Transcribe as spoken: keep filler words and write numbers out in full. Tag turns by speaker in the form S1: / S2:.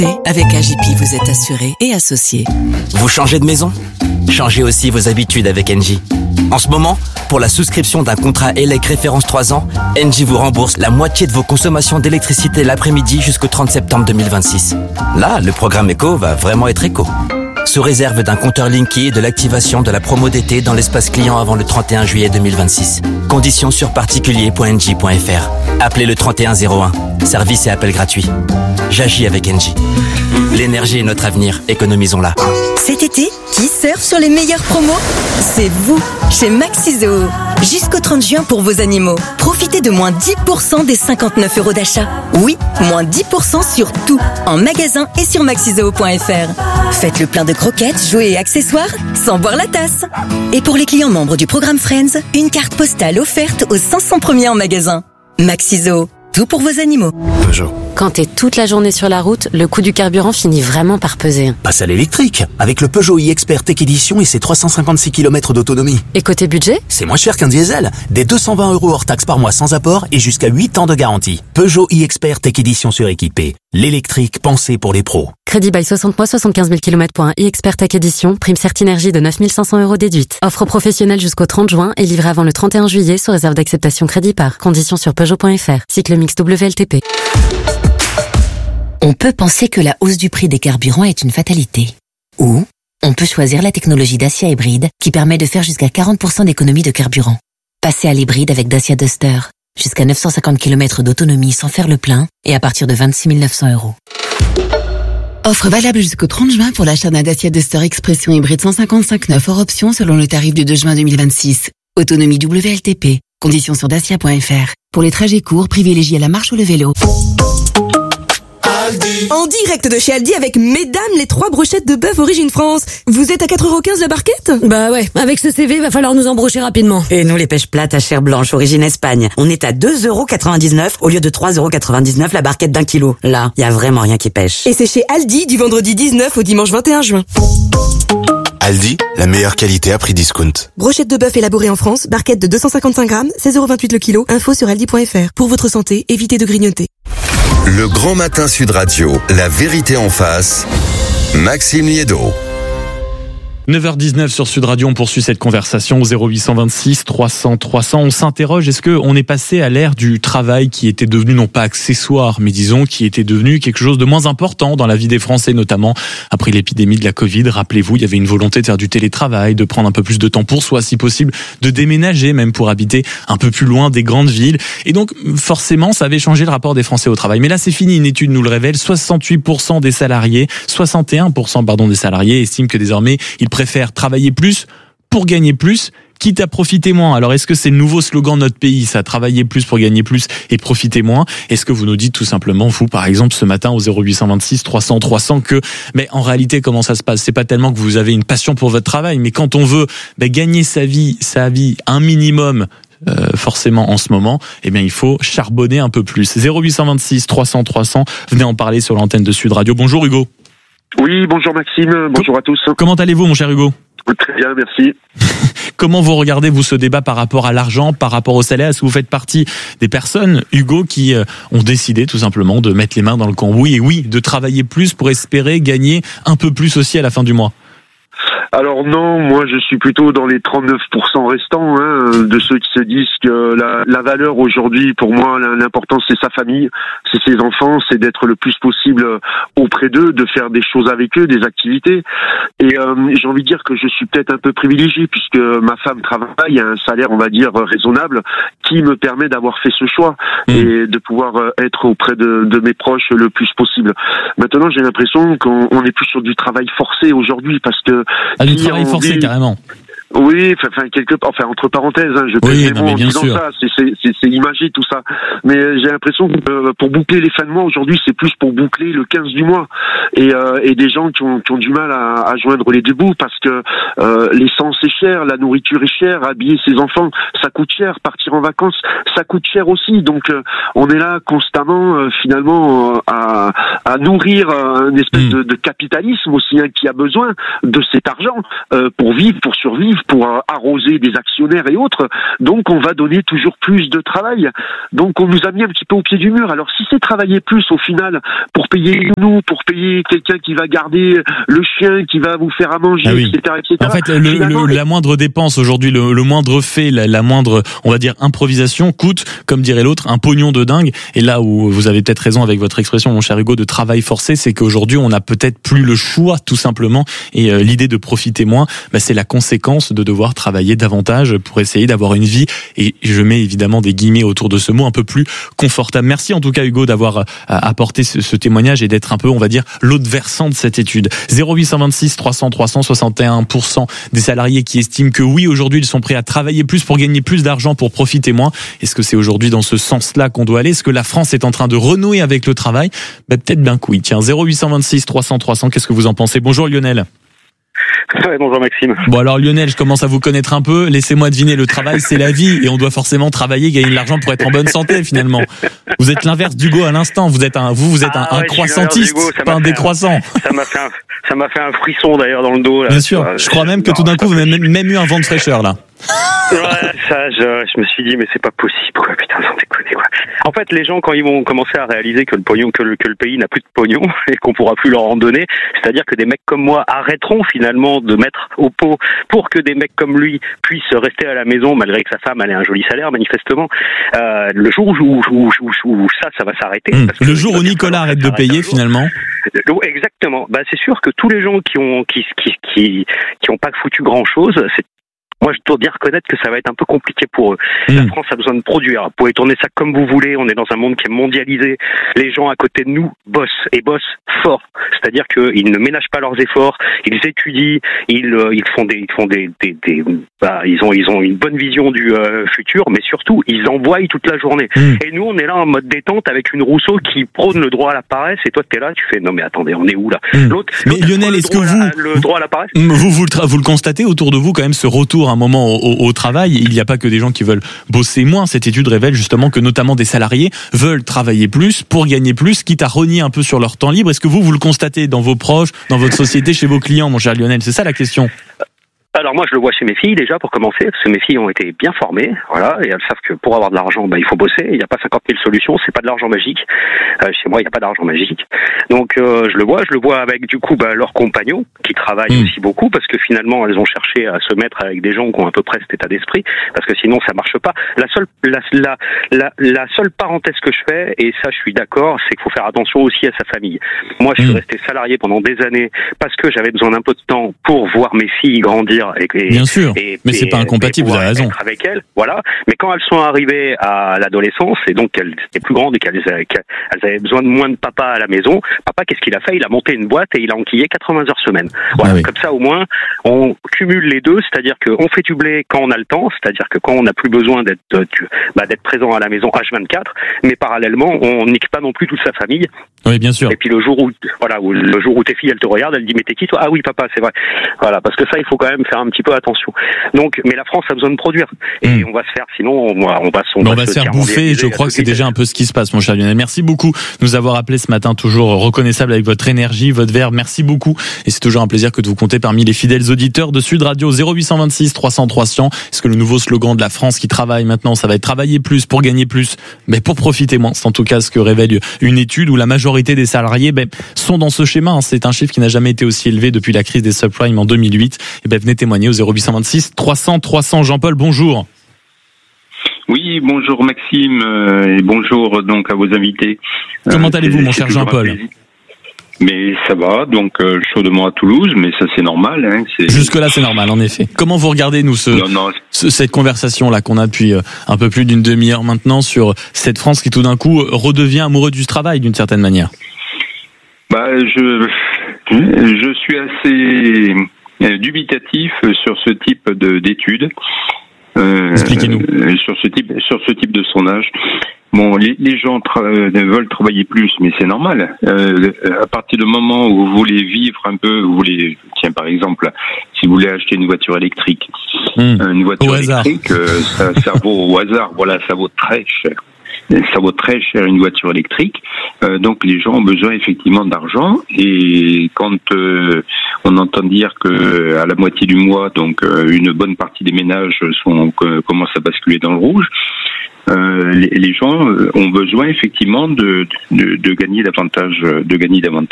S1: Avec A J P, vous êtes assuré et associé.
S2: Vous changez de maison ? Changez aussi vos habitudes avec Engie. En ce moment, pour la souscription d'un contrat E L E C référence trois ans, Engie vous rembourse la moitié de vos consommations d'électricité l'après-midi jusqu'au trente septembre deux mille vingt-six. Là, le programme éco va vraiment être éco. Sous réserve d'un compteur Linky et de l'activation de la promo d'été dans l'espace client avant le trente et un juillet deux mille vingt-six. Conditions sur particulier point engie point f r. Appelez le trente et un zéro un. Service et appel gratuit. J'agis avec Engie. L'énergie est notre avenir, économisons-la.
S3: Cet été, qui surfe sur les meilleures promos ? C'est vous, chez Maxizoo. Jusqu'au trente juin pour vos animaux. Profitez de moins dix pour cent des cinquante-neuf euros d'achat. Oui, moins dix pour cent sur tout, en magasin et sur maxizoo point f r. Faites le plein de croquettes, jouets et accessoires, sans boire la tasse. Et pour les clients membres du programme Friends, une carte postale offerte aux cinq cents premiers en magasin. Maxizoo, tout pour vos animaux.
S4: Peugeot.
S5: Quand t'es toute la journée sur la route, le coût du carburant finit vraiment par peser.
S4: Passe à l'électrique, avec le Peugeot e-Expert Tech Edition et ses trois cent cinquante-six kilomètres d'autonomie.
S5: Et côté budget ?
S4: C'est moins cher qu'un diesel. Des deux cent vingt euros hors taxe par mois sans apport et jusqu'à huit ans de garantie. Peugeot e-Expert Tech Edition suréquipé. L'électrique pensé pour les pros.
S5: Crédit by soixante mois, soixante-quinze mille kilomètres pour un e-Expert Tech Edition. Prime Certinergie de neuf mille cinq cents euros déduite. Offre professionnelle jusqu'au trente juin et livrée avant le trente et un juillet sous réserve d'acceptation crédit par. Conditions sur peugeot point f r. Cycle mix W L T P.
S6: On peut penser que la hausse du prix des carburants est une fatalité. Ou on peut choisir la technologie Dacia Hybride qui permet de faire jusqu'à quarante pour cent d'économie de carburant. Passez à l'hybride avec Dacia Duster. Jusqu'à neuf cent cinquante kilomètres d'autonomie sans faire le plein et à partir de vingt-six mille neuf cents euros.
S7: Offre valable jusqu'au trente juin pour l'achat d'un Dacia Duster Expression hybride cent cinquante-cinq neuf hors option selon le tarif du deux juin deux mille vingt-six. Autonomie W L T P. Conditions sur dacia point f r. Pour les trajets courts, privilégiez la marche ou le vélo.
S8: En direct de chez Aldi avec mesdames les trois brochettes de bœuf origine France. Vous êtes à quatre euros quinze la barquette ?
S9: Bah ouais, avec ce C V, va falloir nous embrocher rapidement.
S10: Et nous les pêches plates à chair blanche origine Espagne. On est à deux euros quatre-vingt-dix-neuf au lieu de trois euros quatre-vingt-dix-neuf la barquette d'un kilo. Là, y a vraiment rien qui pêche.
S8: Et c'est chez Aldi du vendredi dix-neuf au dimanche vingt et un juin.
S11: Aldi, la meilleure qualité à prix discount.
S8: Brochette de bœuf élaborée en France, barquette de deux cent cinquante-cinq grammes, seize euros vingt-huit le kilo. Info sur aldi point f r. Pour votre santé, évitez de grignoter.
S12: Le Grand Matin Sud Radio, la vérité en face, Maxime Liédot.
S13: neuf heures dix-neuf sur Sud Radio, on poursuit cette conversation au zéro huit cent vingt-six trois cents trois cents. On s'interroge, est-ce qu'on est passé à l'ère du travail qui était devenu non pas accessoire, mais disons qui était devenu quelque chose de moins important dans la vie des Français, notamment après l'épidémie de la Covid. Rappelez-vous, il y avait une volonté de faire du télétravail, de prendre un peu plus de temps pour soi, si possible, de déménager même pour habiter un peu plus loin des grandes villes. Et donc, forcément, ça avait changé le rapport des Français au travail. Mais là, c'est fini. Une étude nous le révèle. soixante-huit pour cent des salariés, soixante et un pour cent pardon des salariés estiment que désormais, ils préfèrent travailler plus pour gagner plus, quitte à profiter moins. Alors, est-ce que c'est le nouveau slogan de notre pays, ça, travailler plus pour gagner plus et profiter moins? Est-ce que vous nous dites tout simplement, vous, par exemple, ce matin au zéro huit cent vingt-six trois cents trois cents, que, mais en réalité, comment ça se passe? C'est pas tellement que vous avez une passion pour votre travail, mais quand on veut ben, gagner sa vie, sa vie, un minimum, Euh, forcément en ce moment, eh bien il faut charbonner un peu plus. zéro huit cent vingt-six trois cents trois cents, venez en parler sur l'antenne de Sud Radio. Bonjour Hugo.
S14: Oui, bonjour Maxime, bonjour à tous.
S13: Comment allez-vous mon cher Hugo?
S14: Très bien, merci.
S13: Comment vous regardez vous ce débat par rapport à l'argent, par rapport au salaire? Est-ce que vous faites partie des personnes, Hugo, qui euh, ont décidé tout simplement de mettre les mains dans le cambouis et oui, de travailler plus pour espérer gagner un peu plus aussi à la fin du mois?
S14: Alors non, moi je suis plutôt dans les trente-neuf pour cent restants hein, de ceux qui se disent que la, la valeur aujourd'hui, pour moi, l'important c'est sa famille, c'est ses enfants, c'est d'être le plus possible auprès d'eux, de faire des choses avec eux, des activités. Et euh, j'ai envie de dire que je suis peut-être un peu privilégié puisque ma femme travaille à un salaire, on va dire, raisonnable, qui me permet d'avoir fait ce choix mmh. et de pouvoir être auprès de, de mes proches le plus possible. Maintenant, j'ai l'impression qu'on on est plus sur du travail forcé aujourd'hui parce que
S13: Ah, du travail forcé, carrément.
S14: Oui, enfin quelque part, enfin entre parenthèses, hein, je peux
S13: oui,
S14: les mots en disant
S13: sûr.
S14: ça, c'est c'est c'est, c'est imagé tout ça. Mais j'ai l'impression que euh, pour boucler les fins de mois aujourd'hui, c'est plus pour boucler le quinze du mois. et, euh, et des gens qui ont, qui ont du mal à, à joindre les deux bouts parce que euh, l'essence est chère, la nourriture est chère, habiller ses enfants ça coûte cher, partir en vacances ça coûte cher aussi, donc euh, on est là constamment euh, finalement euh, à, à nourrir euh, une espèce mmh. de, de capitalisme aussi hein, qui a besoin de cet argent euh, pour vivre, pour survivre, pour euh, arroser des actionnaires et autres, donc on va donner toujours plus de travail, donc on nous a mis un petit peu au pied du mur. Alors si c'est travailler plus au final pour payer nous, pour payer quelqu'un qui va garder le chien, qui va vous faire à manger, ah oui. et cetera, et cetera.
S13: En fait, le, le, la moindre dépense aujourd'hui, le, le moindre fait, la, la moindre, on va dire, improvisation coûte, comme dirait l'autre, un pognon de dingue. Et là où vous avez peut-être raison avec votre expression, mon cher Hugo, de travail forcé, c'est qu'aujourd'hui, on n'a peut-être plus le choix, tout simplement. Et euh, l'idée de profiter moins, bah, c'est la conséquence de devoir travailler davantage pour essayer d'avoir une vie, et je mets évidemment des guillemets autour de ce mot, un peu plus confortable. Merci en tout cas, Hugo, d'avoir euh, apporté ce, ce témoignage et d'être un peu, on va dire, l'autre versant de cette étude. zéro huit cent vingt-six trois cents trois cents, soixante et un pour cent des salariés qui estiment que oui, aujourd'hui, ils sont prêts à travailler plus pour gagner plus d'argent, pour profiter moins. Est-ce que c'est aujourd'hui dans ce sens-là qu'on doit aller? Est-ce que la France est en train de renouer avec le travail? Ben, peut-être bien que oui. Tiens, zéro huit cent vingt-six trois cents trois cents, qu'est-ce que vous en pensez? Bonjour Lionel.
S15: Ouais, bonjour Maxime.
S13: Bon alors Lionel, je commence à vous connaître un peu. Laissez-moi deviner, le travail c'est la vie et on doit forcément travailler, gagner de l'argent pour être en bonne santé finalement. Vous êtes l'inverse d'Hugo à l'instant. Vous êtes un, vous, vous êtes un, ah, ouais, un croissantiste, pas un décroissant.
S15: Ça m'a fait un, ça m'a fait un frisson d'ailleurs dans le dos. Là.
S13: Bien sûr. Je crois même que tout d'un coup vous avez même, même eu un vent de fraîcheur là.
S15: Ouais, ça, je, je me suis dit, mais c'est pas possible, quoi, putain, sans déconner, quoi. En fait, les gens, quand ils vont commencer à réaliser que le pognon, que le, que le pays n'a plus de pognon et qu'on pourra plus leur en donner, c'est-à-dire que des mecs comme moi arrêteront finalement de mettre au pot pour que des mecs comme lui puissent rester à la maison malgré que sa femme elle ait un joli salaire, manifestement, euh, le jour où, où, où, où ça, ça va s'arrêter.
S13: Mmh. Le jour où Nicolas arrête de payer, finalement.
S15: Exactement. Bah, c'est sûr que tous les gens qui ont, qui, qui, qui, qui ont pas foutu grand chose, c'est moi, je dois bien reconnaître que ça va être un peu compliqué pour eux. Mmh. La France a besoin de produire. Vous pouvez tourner ça comme vous voulez. On est dans un monde qui est mondialisé. Les gens à côté de nous bossent et bossent fort. C'est-à-dire qu'ils ne ménagent pas leurs efforts. Ils étudient. Ils, euh, ils font des, ils font des, des, des bah, ils ont, ils ont une bonne vision du euh, futur, mais surtout, ils envoient toute la journée. Mmh. Et nous, on est là en mode détente avec une Rousseau qui prône le droit à la paresse. Et toi, t'es là, tu fais non mais attendez, on est où là?
S13: Mmh. L'autre. Mais l'autre Lionel, est-ce que vous,
S15: à, le droit à la paresse?
S13: Vous, vous, le, vous le constatez autour de vous quand même ce retour un moment au, au, au travail. Il n'y a pas que des gens qui veulent bosser moins. Cette étude révèle justement que notamment des salariés veulent travailler plus pour gagner plus, quitte à renier un peu sur leur temps libre. Est-ce que vous, vous le constatez dans vos proches, dans votre société, chez vos clients, mon cher Lionel? C'est ça la question.
S15: Alors moi je le vois chez mes filles déjà pour commencer, parce que mes filles ont été bien formées, voilà, et elles savent que pour avoir de l'argent, bah, il faut bosser, il n'y a pas cinquante mille solutions, c'est pas de l'argent magique. Euh, chez moi il n'y a pas d'argent magique. Donc euh, je le vois, je le vois avec du coup bah, leurs compagnons qui travaillent mmh. aussi beaucoup, parce que finalement elles ont cherché à se mettre avec des gens qui ont à peu près cet état d'esprit, parce que sinon ça marche pas. La seule la, la, la, la seule parenthèse que je fais, et ça je suis d'accord, c'est qu'il faut faire attention aussi à sa famille. Moi je suis mmh. resté salarié pendant des années parce que j'avais besoin d'un peu de temps pour voir mes filles grandir. Et, et,
S13: Bien sûr,
S15: et,
S13: mais c'est pas incompatible, vous avez raison.
S15: Avec elles, voilà. Mais quand elles sont arrivées à l'adolescence et donc qu'elles étaient plus grandes et qu'elles, qu'elles avaient besoin de moins de papa à la maison, papa qu'est-ce qu'il a fait? Il a monté une boîte et il a enquillé quatre-vingts heures semaine. Voilà. Ah oui. Comme ça au moins on cumule les deux, c'est-à-dire qu'on fait du blé quand on a le temps, c'est-à-dire que quand on n'a plus besoin d'être bah, d'être présent à la maison H vingt-quatre, mais parallèlement on nique pas non plus toute sa famille.
S13: Oui, bien sûr.
S15: Et puis le jour où voilà, où, le jour où tes filles elles te regardent, elles disent mais t'es qui toi? Ah oui papa, c'est vrai. Voilà, parce que ça il faut quand même faire un petit peu attention. Donc, mais la France a besoin de produire et mmh. on va se faire, sinon on va, on va, on
S13: on
S15: va,
S13: va
S15: se,
S13: se faire bouffer. Et je crois que c'est déjà un peu ce qui se passe, mon cher Lionel. Merci beaucoup de nous avoir appelé ce matin, toujours reconnaissable avec votre énergie, votre verve. Merci beaucoup. Et c'est toujours un plaisir que de vous compter parmi les fidèles auditeurs de Sud Radio. zéro huit cent vingt-six trois cents trois cents. Est-ce que le nouveau slogan de la France qui travaille maintenant, ça va être travailler plus pour gagner plus, mais pour profiter moins? C'est en tout cas ce que révèle une étude où la majorité des salariés ben, sont dans ce schéma. C'est un chiffre qui n'a jamais été aussi élevé depuis la crise des subprimes en deux mille huit. Et ben, venez témoigner au zéro huit cent vingt-six trois cents trois cents. Jean-Paul, bonjour.
S16: Oui, bonjour Maxime euh, et bonjour donc à vos invités.
S13: Comment euh, allez-vous, mon cher Jean-Paul?
S16: Mais ça va, donc euh, chaudement à Toulouse, mais ça c'est normal. Hein, c'est...
S13: Jusque-là c'est normal, en effet. Comment vous regardez, nous, ce, non, non. ce cette conversation-là qu'on a depuis euh, un peu plus d'une demi-heure maintenant sur cette France qui tout d'un coup redevient amoureuse du travail d'une certaine manière?
S16: Bah, je, je suis assez dubitatif sur ce type de, d'études. Euh,
S13: Expliquez-nous.
S16: Euh, sur ce type, sur ce type de sondage. Bon, les, les gens tra- euh, veulent travailler plus, mais c'est normal. Euh, à partir du moment où vous voulez vivre un peu, vous voulez, tiens, par exemple, si vous voulez acheter une voiture électrique, mmh. une voiture
S13: au
S16: électrique, euh, ça, ça vaut au hasard, voilà, ça vaut très cher. Ça vaut très cher une voiture électrique, euh, donc les gens ont besoin effectivement d'argent. Et quand euh, on entend dire que à la moitié du mois, donc euh, une bonne partie des ménages sont euh, commencent à basculer dans le rouge, euh, les, les gens ont besoin effectivement de, de, de gagner davantage, de gagner davantage